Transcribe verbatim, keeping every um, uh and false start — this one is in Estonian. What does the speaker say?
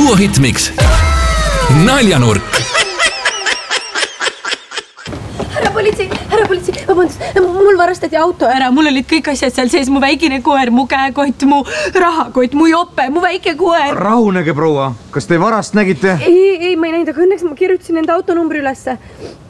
Duo Hitmix. Naljanurk. Härra politsei, härra politsei, vabandust, mul varastati auto ära, mul olid kõik asjad seal sees, mu väikine koer, mu käekott, mu rahakott, mu jope, mu väike koer. Rahunege, proua, kas te varast nägite? Ei, ei, ma ei näinud, aga õnneks ma kirjutasin enda autonumbri ülesse.